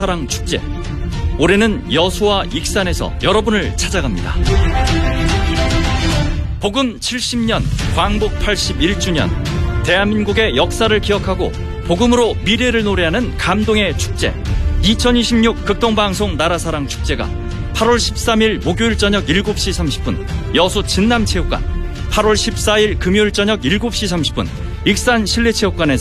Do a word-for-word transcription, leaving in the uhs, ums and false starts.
사랑 축제. 올해는 여수와 익산에서 여러분을 찾아갑니다. 복음 칠십 년, 광복 팔십일 주년, 대한민국의 역사를 기억하고 복음으로 미래를 노래하는 감동의 축제. 이천이십육 극동방송 나라사랑 축제가 팔월 십삼일 목요일 저녁 일곱 시 삼십 분 여수 진남체육관, 팔월 십사일 금요일 저녁 일곱 시 삼십 분 익산 실내체육관에서